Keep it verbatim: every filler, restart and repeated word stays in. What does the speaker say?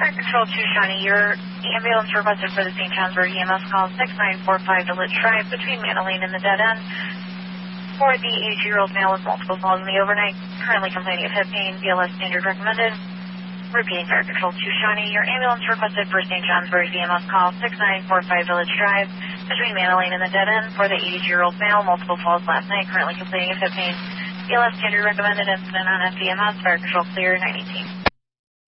Fire Control two Shawnee, your ambulance requested for the Saint Johnsburg E M S call six nine four five to Litch Drive between Mannaline and the dead end. For the eighty-two-year-old male with multiple falls in the overnight, currently complaining of hip pain, B L S standard recommended. Repeating Fire Control two Shawnee, your ambulance requested for Saint Johnsburg E M S call six nine four five to Litch Drive between Mannaline and the dead end. For the eighty-two-year-old male, multiple falls last night, currently complaining of hip pain, B L S standard recommended. Incident on F D M S, Fire Control clear, nine eighteen.